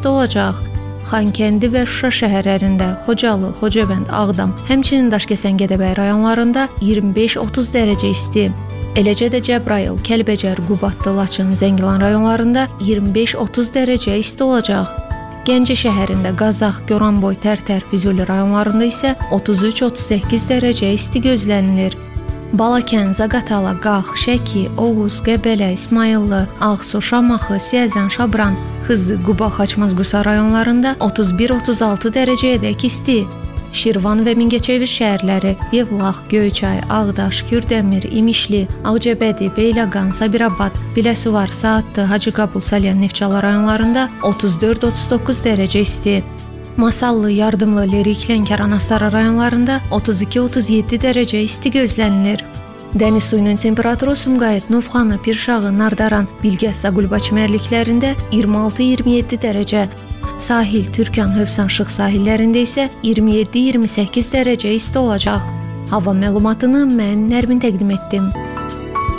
isti olacaq. Xankəndi və Şuşa şəhərlərində, Xocalı, Xocavənd, Ağdam, həmçinin Daşkəsən, Gədəbəy rayonlarında 25-30 dərəcə isti. Eləcə də Cəbrayıl, Kəlbəcər, Qubadlı, Laçın, Zəngilan rayonlarında 25-30 dərəcə isti olacaq. Gəncə şəhərində, Qazax, Goranboy, Tərtər, Füzuli rayonlarında isə 33-38 dərəcə isti gözlənilir. Balakən, Zaqatala, Qax, Şəki, Oğuz, Qəbələ, İsmayıllı, Ağsu, Şamaxı, Siyəzən, Şabran, Xızı, Quba, Xaçmaz-Qusa rayonlarında 31-36 dərəcəyədək isti. Şirvan və Mingəçevir şəhərləri, Yevlax, Göyçay, Ağdaş, Kürdəmir, İmişli, Ağcabədi, Beyləqan, Sabirabad, Biləsuvar, Saatlı, Hacıqabul, Salyan, Neftçala rayonlarında 34-39 dərəcə isti. Masallı, Yardımlı, Lerik, Lənkəran, Astara rayonlarında 32-37 dərəcə isti gözlənilir. Dəniz suyunun temperaturu Sumqayıt, Novxanı, Pirşağı, Nardaran, Bilgəs, Zaqulba çimərliklərində 26-27 dərəcə. Sahil, Türkan, Hövsan, Şıx sahillərində isə 27-28 dərəcə isti olacaq. Hava məlumatını mən Nərmin təqdim etdim.